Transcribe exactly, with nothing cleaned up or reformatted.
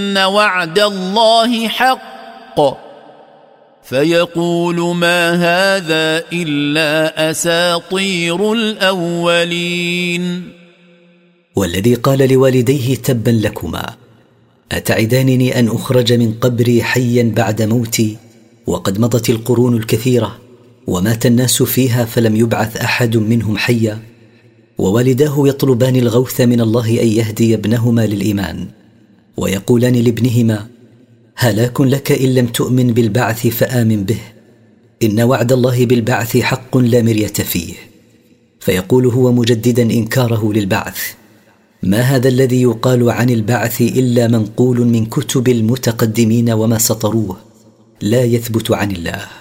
وعد الله حق فيقول ما هذا إلا أساطير الأولين. والذي قال لوالديه تبا لكما أتعدانني أن أخرج من قبري حيا بعد موتي وقد مضت القرون الكثيرة ومات الناس فيها فلم يبعث أحد منهم حيا؟ ووالداه يطلبان الغوث من الله أن يهدي ابنهما للإيمان ويقولان لابنهما هلاك لك إن لم تؤمن بالبعث فآمن به إن وعد الله بالبعث حق لا مرية فيه. فيقول هو مجددا إنكاره للبعث ما هذا الذي يقال عن البعث إلا منقول من كتب المتقدمين وما سطروه لا يثبت عن الله.